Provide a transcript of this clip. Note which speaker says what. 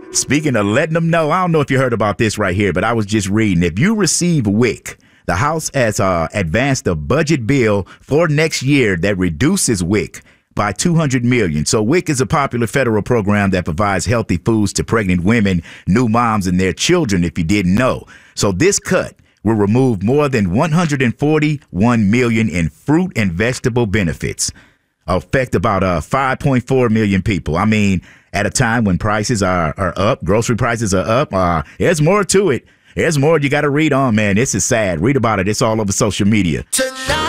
Speaker 1: Speaking of letting them know, I don't know if you heard about this right here, but I was just reading. If you receive WIC, the House has advanced a budget bill for next year that reduces WIC by $200 million. So WIC is a popular federal program that provides healthy foods to pregnant women, new moms, and their children, if you didn't know. So this cut will remove more than $141 million in fruit and vegetable benefits, affect about 5.4 million people. I mean, at a time when prices are up, grocery prices are up, there's more to it. There's more you got to read on, man. This is sad. Read about it. It's all over social media.